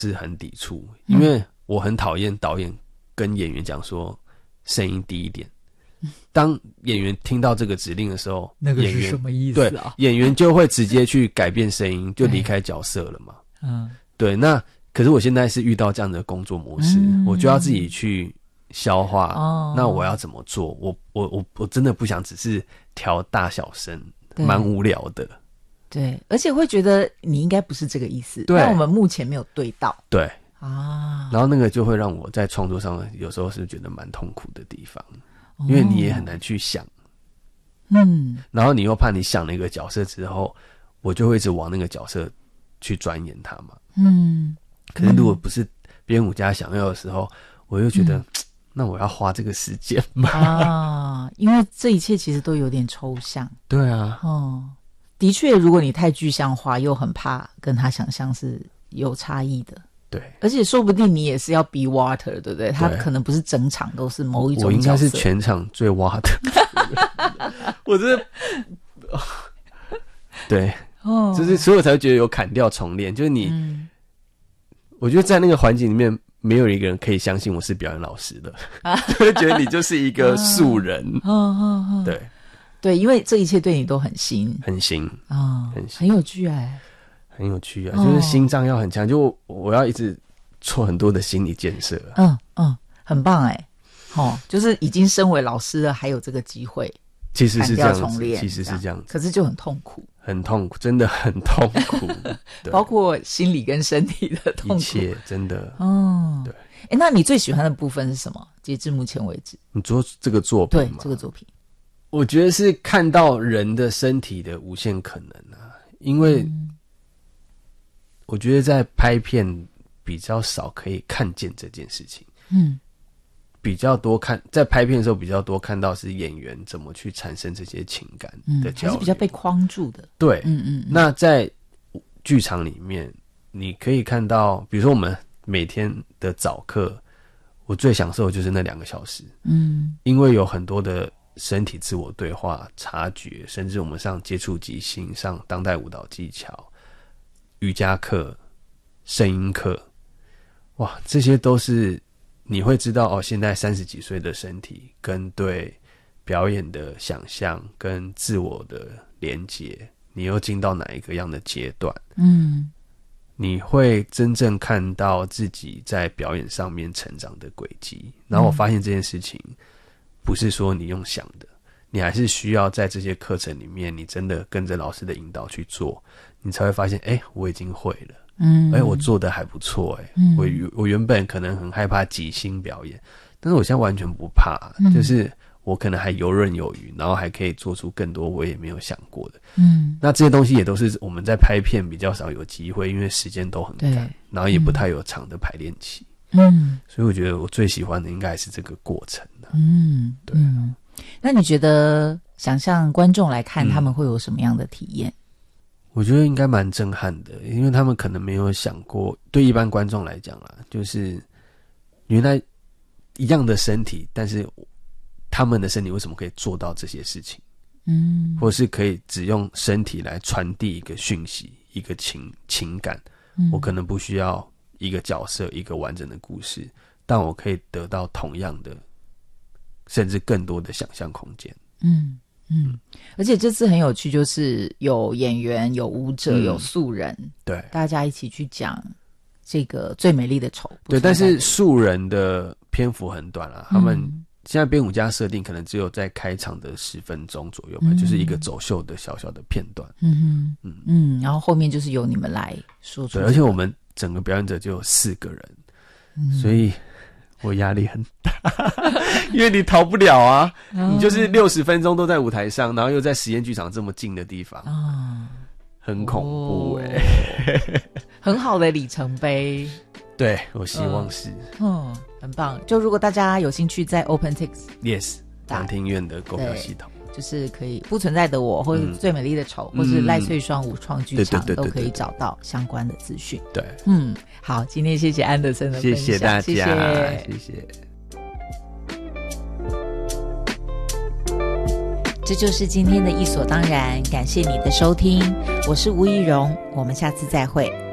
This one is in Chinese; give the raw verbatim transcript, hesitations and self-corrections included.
是很抵触，因为我很讨厌导演跟演员讲说声音低一点。当演员听到这个指令的时候， 那个是什么意思啊？ 对，演员就会直接去改变声音，就离开角色了嘛。嗯，对。那可是我现在是遇到这样的工作模式，嗯、我就要自己去消化。哦，那我要怎么做？我我我我真的不想只是调大小声，蛮无聊的。 对，而且会觉得你应该不是这个意思，但我们目前没有对到。 对啊， 然后那个就会让我在创作上有时候是觉得蛮痛苦的地方。因为你也很难去想，嗯，然后你又怕你想了一个角色之后，我就会一直往那个角色去钻研它嘛，嗯。可是如果不是编舞家想要的时候，我又觉得，嗯、那我要花这个时间嘛？ 啊，因为这一切其实都有点抽象。 对啊， 哦，的确，如果你太具象化，又很怕跟他想象是有差异的。 对， 而且说不定你也是要 be water， 对不对？他可能不是整场都是某一种角色。 我应该是全场最 water 我真的对，哦，就是所以我才会觉得有砍掉重练，就是你，嗯、我觉得在那个环境里面，没有一个人可以相信我是表演老师的，就会觉得你就是一个素人。 哦哦哦， 对对，因为这一切对你都很新， 很新啊， 哦，很很有趣哎。 很有趣啊，就是心脏要很强，就 我, 我要一直做很多的心理建设、啊。 嗯嗯，很棒哎，哦，就是已经身为老师了，还有这个机会， 其实是这样子，其实是这样子， 可是就很痛苦， 很痛苦，真的很痛苦， 包括心理跟身体的痛苦， 一切真的。 哦，对，哎，那你最喜欢的部分是什么？截至目前为止， 你做这个作品吗？ 对，这个作品， 我觉得是看到人的身体的无限可能啊，因为。嗯，我觉得在拍片比较少可以看见这件事情，嗯，比较多看在拍片的时候比较多看到是演员怎么去产生这些情感的交流，嗯、还是比较被框住的。 对，嗯 嗯, 嗯。那在剧场里面，你可以看到，比如说我们每天的早课，我最享受的就是那两个小时，嗯，因为有很多的身体自我对话、察觉，甚至我们上接触即兴、上当代舞蹈技巧。瑜伽课、声音课，哇，这些都是你会知道哦。现在三十几岁的身体，跟对表演的想象，跟自我的连结，你又进到哪一个样的阶段？嗯，你会真正看到自己在表演上面成长的轨迹。然后我发现这件事情，不是说你用想的，你还是需要在这些课程里面，你真的跟着老师的引导去做。你才会发现，哎、欸，我已经会了，嗯，哎、欸，我做的还不错，哎、嗯，我我原本可能很害怕即兴表演，但是我现在完全不怕，嗯、就是我可能还游刃有余，然后还可以做出更多我也没有想过的，嗯，那这些东西也都是我们在拍片比较少有机会，因为时间都很赶，然后也不太有长的排练期，嗯，所以我觉得我最喜欢的应该还是这个过程、啊、嗯，对、啊嗯。 那你觉得想象观众来看，他们会有什么样的体验？ 我觉得应该蛮震撼的，因为他们可能没有想过，对一般观众来讲啦，就是原来一样的身体，但是他们的身体为什么可以做到这些事情？嗯，或是可以只用身体来传递一个讯息、一个情情感、嗯。我可能不需要一个角色、一个完整的故事，但我可以得到同样的，甚至更多的想象空间。嗯。 嗯，而且这次很有趣，就是有演员、有舞者、嗯、有素人， 对， 大家一起去讲这个最美丽的丑。 对，但是素人的篇幅很短啦，他们现在编舞家设定可能只有在开场的十分钟左右吧、嗯，就是一个走秀的小小的片段。嗯嗯嗯，然后后面就是由你们来说出、這個。 对，而且我们整个表演者就有四个人，嗯、所以。我压力很大，因为你逃不了啊！你就是六十分钟都在舞台上，然后又在实验剧场这么近的地方，啊，很恐怖哎、欸哦， 很好的里程碑。 对，我希望是， 嗯、哦，很棒。就如果大家有兴趣，在 OpenTix Yes 两厅院的购票系统。 就是可以不存在的我，或者最美丽的丑、嗯，或是赖翠双舞创剧场，都可以找到相关的资讯。 对， 嗯，好，今天谢谢安德森的分享， 谢谢大家， 谢谢， 谢谢。 这就是今天的艺所当然，感谢你的收听，我是吴怡蓉，我们下次再会。